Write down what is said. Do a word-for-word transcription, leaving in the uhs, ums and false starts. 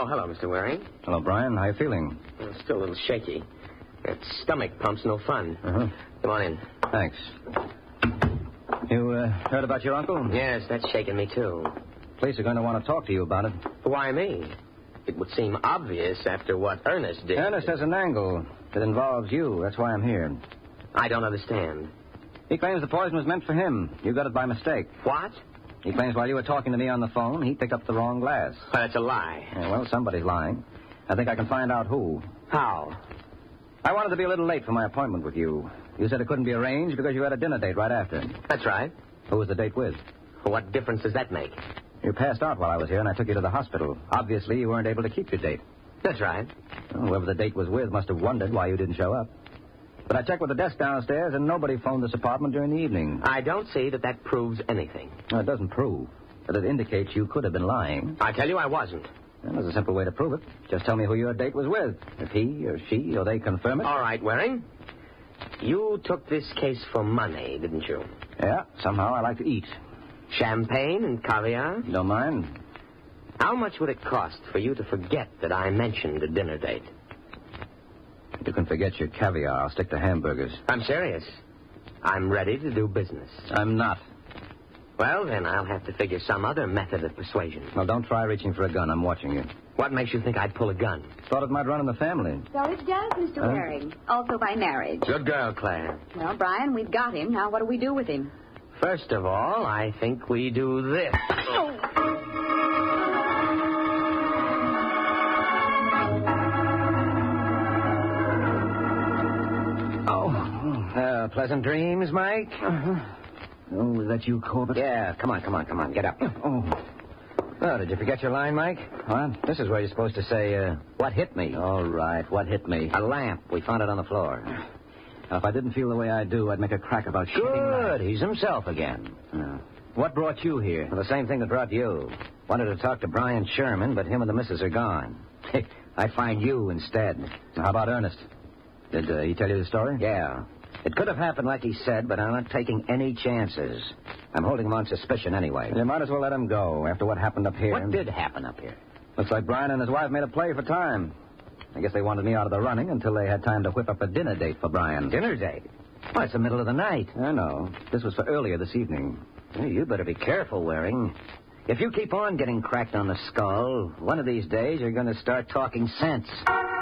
Oh, hello, Mister Waring. Hello, Brian. How you feeling? I'm still a little shaky. That stomach pump's no fun. Uh-huh. Come on in. Thanks. You uh, heard about your uncle? Yes, that's shaking me, too. Police are going to want to talk to you about it. Why me? It would seem obvious after what Ernest did. Ernest has an angle that involves you. That's why I'm here. I don't understand. He claims the poison was meant for him. You got it by mistake. What? He claims while you were talking to me on the phone, he picked up the wrong glass. Well, that's a lie. Yeah, well, somebody's lying. I think I can find out who. How? I wanted to be a little late for my appointment with you. You said it couldn't be arranged because you had a dinner date right after. That's right. Who was the date with? What difference does that make? You passed out while I was here, and I took you to the hospital. Obviously, you weren't able to keep your date. That's right. Well, whoever the date was with must have wondered why you didn't show up. But I checked with the desk downstairs, and nobody phoned this apartment during the evening. I don't see that that proves anything. No, it doesn't prove. But it indicates you could have been lying. I tell you I wasn't. Well, there's a simple way to prove it. Just tell me who your date was with. If he or she or they confirm it. All right, Waring. You took this case for money, didn't you? Yeah, somehow I like to eat. Champagne and caviar? Don't mind. How much would it cost for you to forget that I mentioned a dinner date? You can forget your caviar. I'll stick to hamburgers. I'm serious. I'm ready to do business. I'm not. Well, then I'll have to figure some other method of persuasion. Well, don't try reaching for a gun. I'm watching you. What makes you think I'd pull a gun? Thought it might run in the family. So it does, Mister Huh? Waring. Also by marriage. Good girl, Claire. Well, Brian, we've got him. Now what do we do with him? First of all, I think we do this. Oh, uh, pleasant dreams, Mike? Uh-huh. Oh, is that you, Corbett? Yeah, come on, come on, come on. Get up. Oh. Oh, did you forget your line, Mike? What? This is where you're supposed to say, uh, what hit me? All right, what hit me? A lamp. We found it on the floor. Now, if I didn't feel the way I do, I'd make a crack about shooting. Good. He's himself again. Yeah. What brought you here? Well, the same thing that brought you. Wanted to talk to Brian Sherman, but him and the missus are gone. I'd find you instead. How about Ernest? Did uh, he tell you the story? Yeah. It could have happened like he said, but I'm not taking any chances. I'm holding him on suspicion anyway. You might as well let him go after what happened up here. What did happen up here? Looks like Brian and his wife made a play for time. I guess they wanted me out of the running until they had time to whip up a dinner date for Brian. Dinner date? Well, it's the middle of the night. I know. This was for earlier this evening. Well, you better be careful, Waring. If you keep on getting cracked on the skull, one of these days you're going to start talking sense.